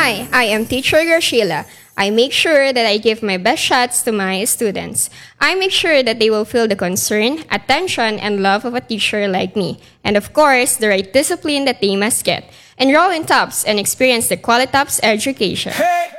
Hi, I am Teacher Graciela. I make sure that I give my best shots to my students. I make sure that they will feel the concern, attention, and love of a teacher like me. And of course, the right discipline that they must get. Enroll in TOPS and experience the Qualitops education. Hey!